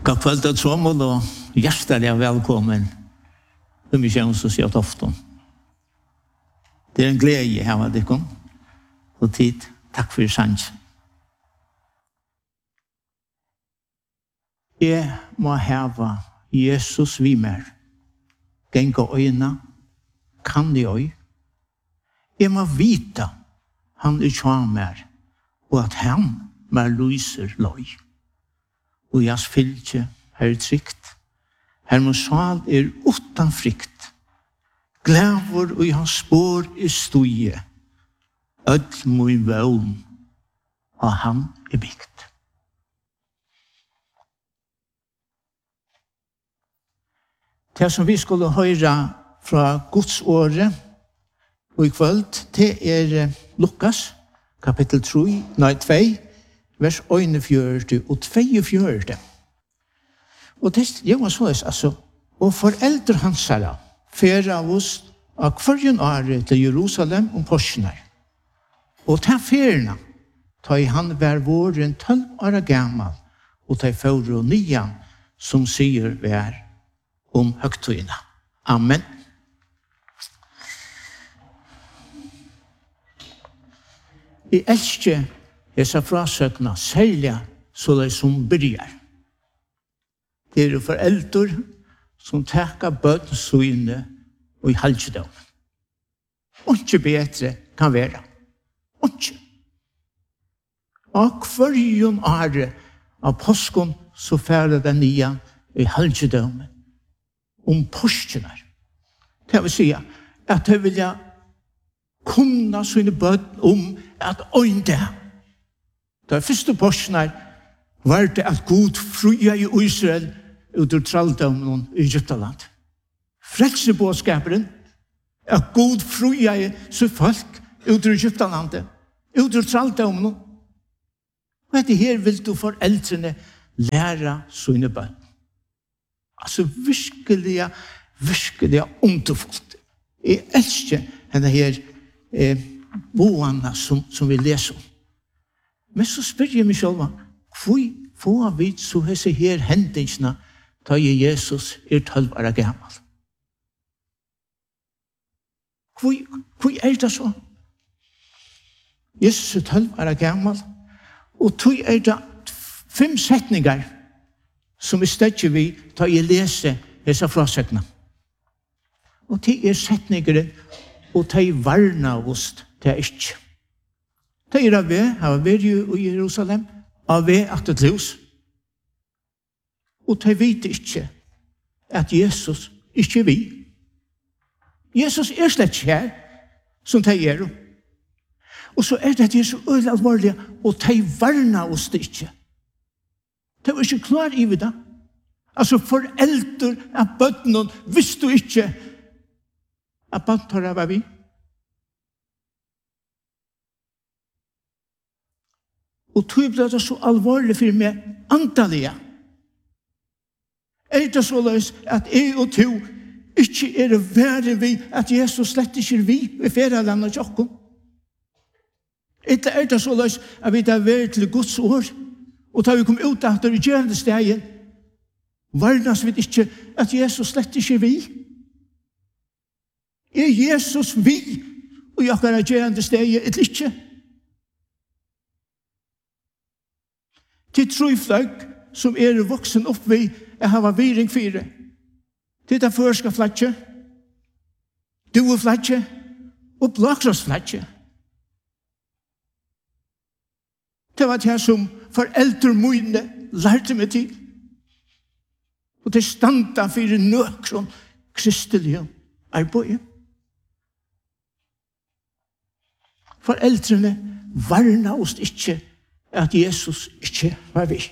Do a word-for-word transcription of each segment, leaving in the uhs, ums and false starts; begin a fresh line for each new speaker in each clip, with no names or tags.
God kveld og tråmål og hjertelig velkommen til misjon som sier toften. Det er en glede her med dere og tid. Takk for sanns. Jeg må heve Jesus vi mer. Genge øyne, kan de øy. Jeg må vite han er kjær og at han mer lyser løy. Og jeg fylke her trygt. Her må sal er utan frykt. Glæver og jeg spår i stoie. Ødl min vøvn, og han er bygd. Det som vi skulle høre fra Guds åre, og i kveld, det er Lukas, kapittel tre, nei, to, vers enogfjørte og tjuefjørte. Og det er jo så, altså, og foreldre hans her, fer av oss av hverjen åre til Jerusalem om påskene. Og ta ferna, ta i han vær våren tolv år gammal, og ta i fjord og nian, som sier vær om høgtøyna. Amen. I elsker disse frasøkene, særlig så det som byrjar. Det er foreldre som takker bøtten søyne og i halvdom. Og ikke bedre kan være. Og ikke. Og hverjon åre av påsken så færre den nye i halvdom om påskene. Det vil si at jeg vil kunne søyne bøtten om at øynde. Det første påskene var det at Gud fria i Israel ut ur tralldommen i Egyptaland. Frelsebådskaperen at Gud fria i sitt folk ut ur Egyptalandet, ut ur tralldommen. Og etter her vil du foreldrene lære sine bønn. Altså virkelig, virkelig underfullt. Jeg elsker henne her eh, boene som, som vi leser om. Men så spør jeg meg selv, hvor får vi så hese her hendingsene da Jesus er tolv år gammel? Hvor, hvor er det så? Jesus er tolv år gammel, og tog er det fem setninger som vi stedger vi da jeg leser disse frasøkene. Og det er setninger, og det er varna oss, det er ikke. Det er av vi, har vært i Jerusalem, av vi at det løs. Og de vet ikke at Jesus ikke er vi. Jesus er slett ikke her, som de er. Og så er det at det er så øyelig alvorlig, og de varna oss det ikke. De var ikke klar i det. Altså foreldre av bøttene visste du ikke at bøttene var vi. Og tog ble det så alvorlig for meg antallige. Er det så løs at jeg og to ikke er verre vi at Jesus slett ikke er vi i ferielandet tjokken? Er det så løs at vi er verre til Guds ord, og da vi kom ut av det gjørende stedet, varnes vi ikke at Jesus slett ikke er vi? Er Jesus vi, og jeg kan gjørende stedet, eller ikke? Til tro folk som er voksen opp vi, jeg har viring fire. Til det første flatje, du er flatje, og blakras flatje. Det var det som foreldre mine lærte meg til. Og det standa for nøkron kristelige arbeid. Foreldrene varna oss ikke at Jesus ikke var vi.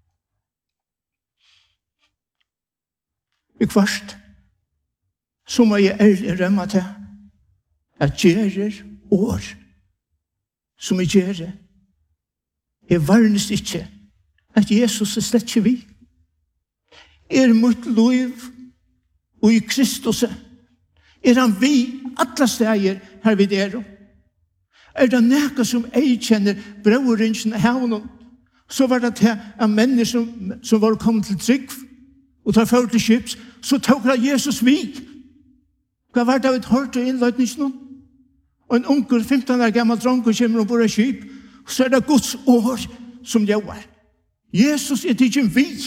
I kvart, så må jeg ærlig rømme til at gjerer år som jeg gjerer. Jeg varnes ikke at Jesus er slett ikke vi. Er mot liv og i Kristus er han vi alle steder her vi er. Er det nækka som jeg kjenner brøveringen av havnen Så var det til en menneske som, som var kommet til trygg, og tar for til skips, så tok han Jesus vid. Hva var det vi hørte i innløytningen? Og en onkel, femten år gammel drang, og kommer ombord av skip, så er det Guds ord som gjør. Jesus er ikke en vid.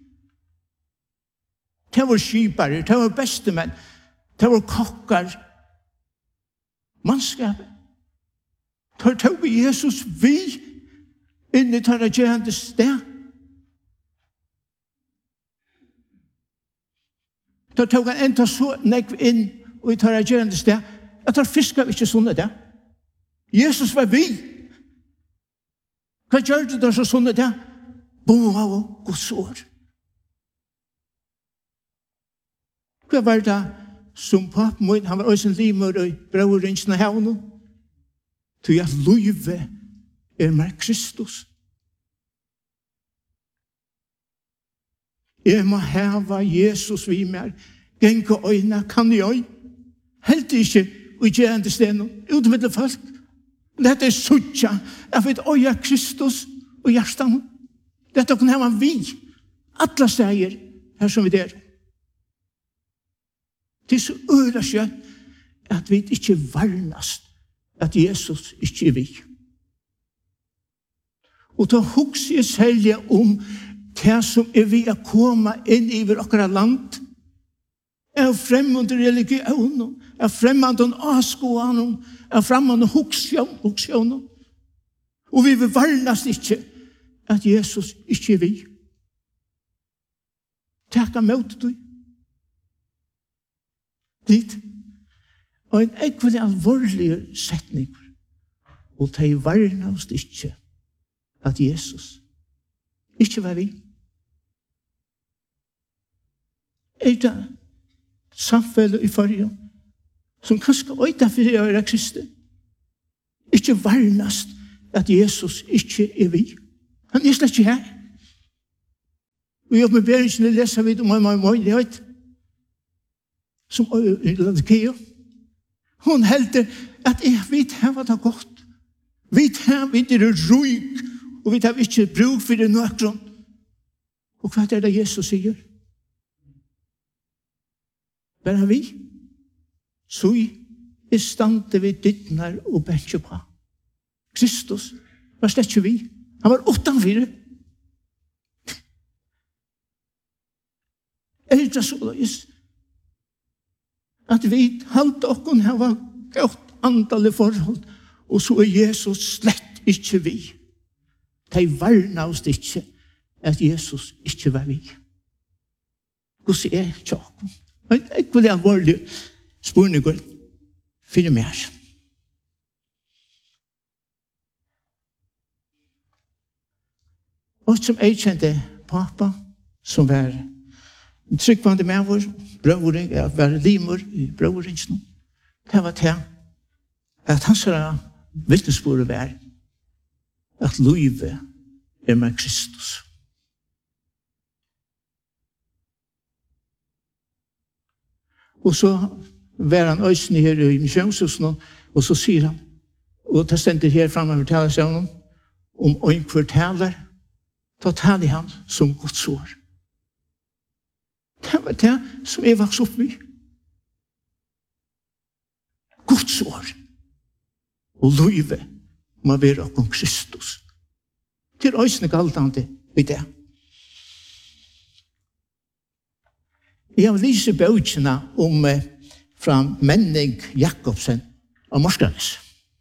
Det var skipere, det var bestemenn, det var kokker, mannskapet. Det tok Jesus vid inn i tar gjerne sted. Da tok han enda så nekv inn og i tar gjerne sted at han fiskar ikke sånne det. Jesus var vi. Hva gjør det da så sånne det? Boa og Guds ord. Hva var det som pappen min, han var også en limer og bror rinsene hevne, til at løyve er med Kristus. Jeg må heva Jesus vi mer. Genge øyne kan jeg. Helt ikke og gjerne stenen. Utmiddel folk. Dette er suttja. Jeg vet øye Kristus og hjertan. Dette kan heva vi. Alle steder her som vi der. Det er så øyre skjøtt at vi ikke varnast at Jesus ikke er vi. Og da hukser jeg selv om det som er vi å komme inn i vårt land, er fremmede religion, er fremmede avskående, er fremmede huksjoner. Og vi vil varnast ikke at Jesus ikke er vi. Takk av møte du. Dit. Og en ekvelig alvorlig setning. Og de varnast ikke at Jesus ikke var vi. Er det samfunnet i forrige som kanskje øyta for å gjøre kristen? Ikke varnast at Jesus ikke er vi. Han er slett ikke her. Og i oppenberingen leser vi om en møylighet som i Laodikea. Hun helder at jeg vet her var det godt. Vi tar vi det ryk, og vi tar ikke bruk for det nøkron. Og hva er det Jesus sier? Bare vi, så er stande vi dittnar og bensje på. Kristus var slett ikke vi. Han var utanfyr. Er det så løs? At vi halte okken her var godt antallet forhold, og så er Jesus slett ikke vi. De varna oss ikke at Jesus ikke var vi. Hvordan er det ikke? Men jeg vil ha alvorlig spørninger for mer. Og som jeg kjente pappa, som var en tryggvande med vår, brøvring, jeg var limer i brøvringen, det var til at han sa vittnesbordet var at livet er med Kristus. Og så var han øyne her i misjonshusen, og så sier han, og det stender her fremme og forteller seg om, om en forteller, da taler han som Guds ord. Det var det som jeg vokste opp i. Guds ord. Og livet må være om Kristus. Det er øyne galtende i det. Jeg har lyst bøkene om fra Menning Jakobsen og Morskranes.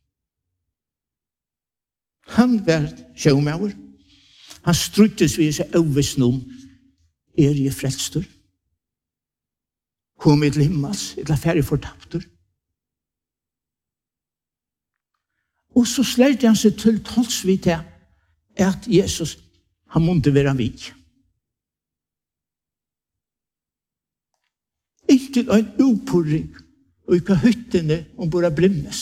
Han var sjømauer. Han struttes ved seg overvisen om er i frelstor. Kom i himmels, et la færre fortaptor. Og så slærte han seg til tolsvidt til at Jesus, han måtte være vik. Inntil en upurring og ikke hyttene om bare blimmes.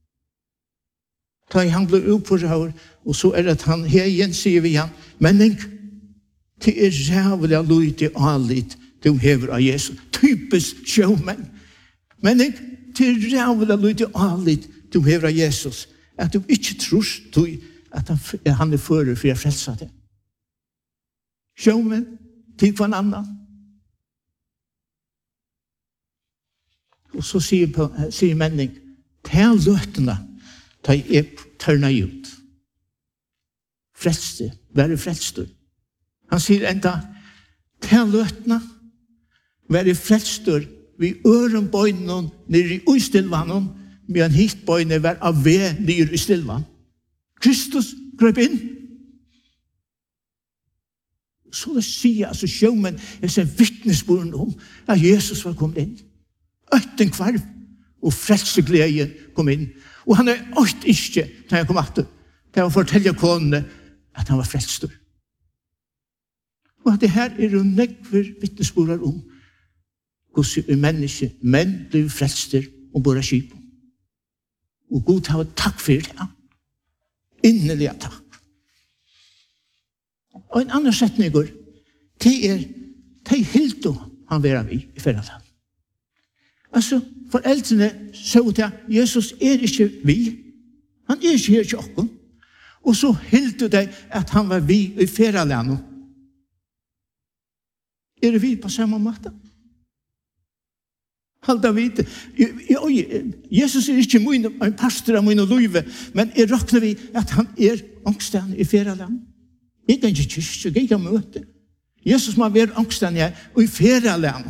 Da han ble upurring, og så er det at han her igjen sier vi han, men det er rævlig av lyd til anlitt du hever av Jesus. Typisk sjåmenn. Men det er rævlig av lyd til anlitt du hever av Jesus. At du ikke tror at han er fører for å frelse det. sjåmen, til hver annan. Og så sier, på, sier menning, til løtene, ta jeg tørna ut. Frelste, være frelstor. Han sier enda, til løtene, være frelstor, vi øren bøynen nere i uistilvannen, men hit bøyne var av ved nere i stilvann. Kristus grøp inn. Så det sier altså sjåmen, jeg ser vittnesborden om at Jesus var kommet inn. Øtten kvarv, og frelsegleden kom inn. Og han er økt ikke, da jeg kom etter, til å fortelle konene at han var frelstor. Og at det her er jo nekver vittnesborden om hvordan vi mennesker, menn blir frelster og bor av skipet. Og Gud har takk for det. Innelig takk. Og en annen setning går, det er, det er helt han være vi i ferdagen. Altså, foreldrene så til at Jesus er ikke vi. Han er ikke her til oss. Og så helt det at han var vi i ferdagen. Er det vi på samme måte? Halda vid. Jesus er ikke min, en pastor av min og løyve, men jeg råkner vi at han er angsten i ferdagen. Jeg kan ikke kyrkje, jeg kan møte. Jesus må være angsten jeg, og i ferdagen.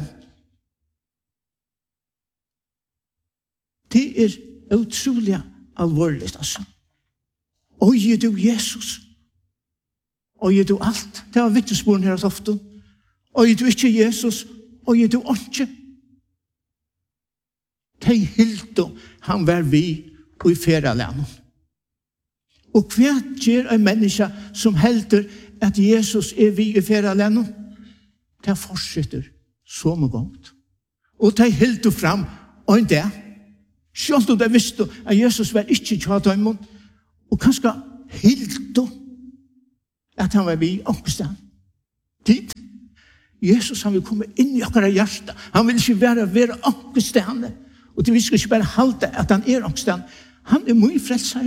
Det er utrolig alvorlig, altså. Og gir du Jesus? Og gir du alt? Det var vittnesborden her ofte. Og gir du ikke Jesus? Og gir du ikke? De hildo han var vi og i ferdagen. Og hva gjør en menneske som helder at Jesus er vi i ferdagen? Det fortsetter så mye godt. Og de hildo fram og en dag. Selv om de visste at Jesus var ikke tjadøymon, og kanskje hildo at han var vi i ångsten. Tid. Jesus han vil komme inn i akkurat hjertet. Han vil ikke være være ångstene. Og det vi skal ikke bare halte at han er ångsten. Han er mye frelsere.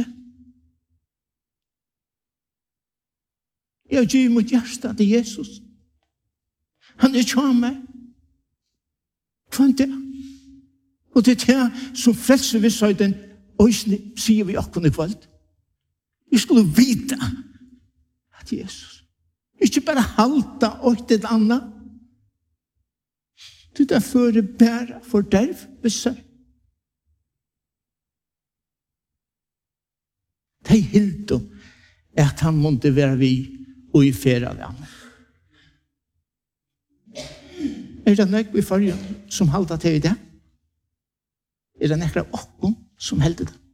Jeg har givet mot hjertet til Jesus. Han er kjær meg. Hva er det? Og det er det som frelser vi sa i den øyne, sier vi akkurat i kveld. Vi skulle vite at Jesus ikke bare halte og til det andre. Det er for det bare for derv ved seg. De hildo at han måtte være vi og i ferdagen. Er det nek vi forrige som halda til i det? Er det nekra okkom som heldet det?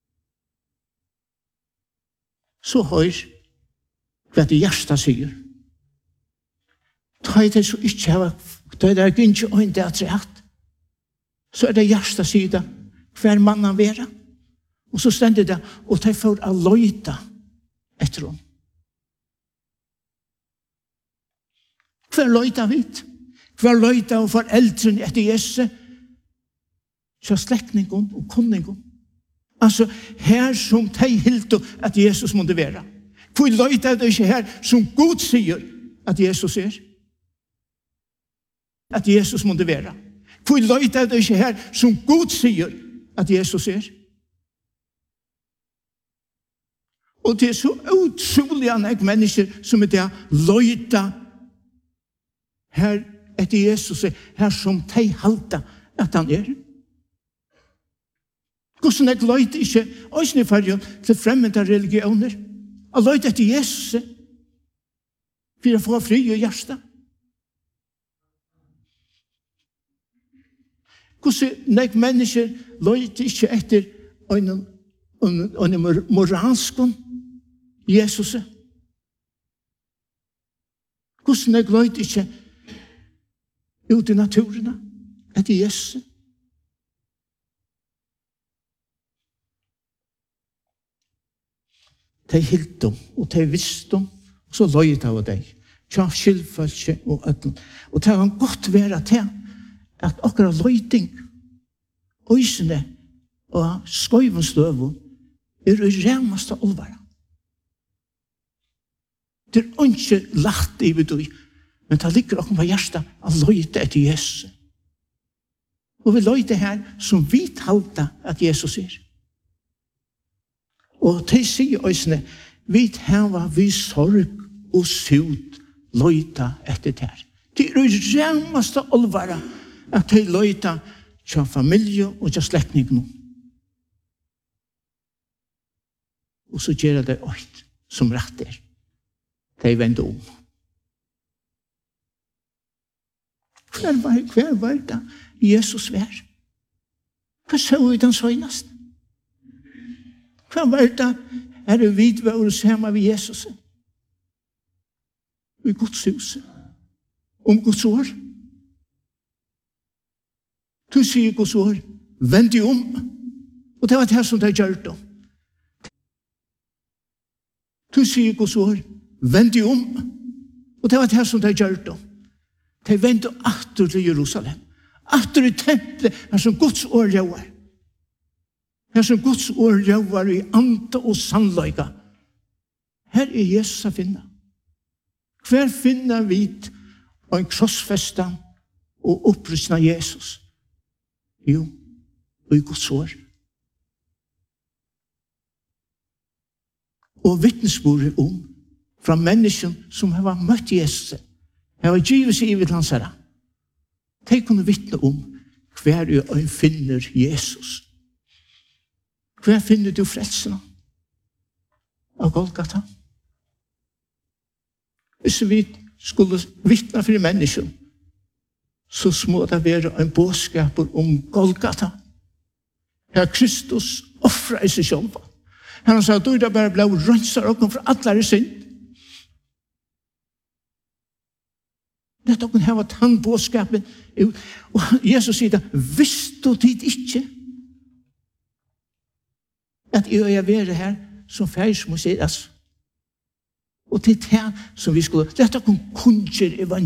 Så høyr hva det hjersta sier. Ta i det så ikke hava, ta i det er ikke øyne det at rett. Så er det hjersta sier hver mann han vera. Og så stender det, og de får å løyta etter henne. Hver løyta vidt? Hver løyta og foreldrene etter Jesus? Så slekningen og kunningen. Altså, her som de hildo at Jesus måtte være. Hvor løyta er det ikke her som Gud sier at Jesus er? At Jesus måtte være. Hvor løyta er det ikke her som Gud sier at Jesus er? Og det er så utrolig annet mennesker som er det løyta her etter Jesus, her som de halta at han er. Hvordan er løyta ikke, også i fargen, til fremmede religioner, og løyta etter Jesus, for å få fri i hjertet. Hvordan er mennesker løyta ikke etter en, en, en moralsk Jesus. Hvordan er løyta ikke ut i naturen etter Jesus? De hilde og de visste, og så løyta av deg. Tja skilfølse og ødel. Og det kan godt være til at akkurat løyting, øysene og skøyvenstøven er i remaste olvara. Det er ikke lagt i vid du Men det ligger også på hjertet å løyte etter Jesus. Og vi løyte her som vi talte at Jesus er. Og til sier øysene, vi tar vi sorg og sut løyte etter det. Det er det remmeste alvare at de løyte til familie og til slektning nå. Og så gjør det øyt som rett er. De vender om. Hver var, hver var det Jesus var? Hva så vi den søgnast? Hva var det er det vidt ved å se med Jesus? I Guds hus. Om Guds ord. Du sier Guds ord. Vend deg om. Og det var det som de gjør det. Du sier Guds ord. Vend deg om. Og det var det som de gjør det. De vendte atter til Jerusalem. Atter i tempelet, her som Guds ord gjør. Her som Guds ord gjør i ande og sannløyga. Her er Jesus å finne. Hver finner vi en krossfesta og opprystna Jesus? Jo, og i Guds ord. Og vittnesbordet om fra mennesken som har møtt Jesus, har givet seg i vidt hans herre. De kunne vittne om hver øyn finner Jesus. Hver finner du frelsene av Golgata? Hvis vi skulle vittne for mennesken, så må det være en bådskap om Golgata. Her Kristus offrer i seg selv. Han sa, du er bare ble rønser og kom for alle er synd. Det er her var han bådskapen. Og Jesus sier det, visst du tid ikke at jeg er være her som færs må sies. Og til det som vi skulle, dette kom kunnskjer evangeliet.